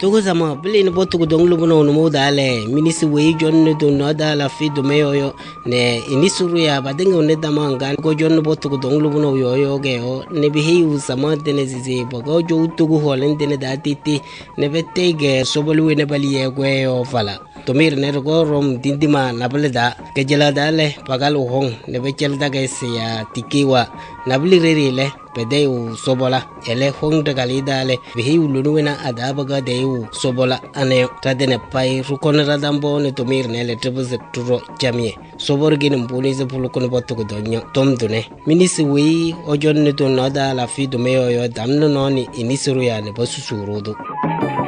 Togo zama bili ni botu kudonglu buno no dale minisi we jonne do no dala fi do meyo ne inisuru ya badenga ne damanga go jonne botu kudonglu buno yo ge o ne bihi usama dene zizi bogo jo tugu holen dene datiti ne betege sobolu ne bali ye gwe fala tomir ne go rom dindima nableda kejela dale pagal hong ne bechel daga ya tikiwa nabli rerile pedeu sobola ele hong daga lidale bihi ulunuena adabaga deu sobola ane tadene pai rukon radambo ne tomir ne le trebuse turo jamie sobor gin mbuni ze pulukon botu go donyo tomdune minisi wi ojon ne to nada la fi do meyo yo damno noni inisuru ya ne basusurudu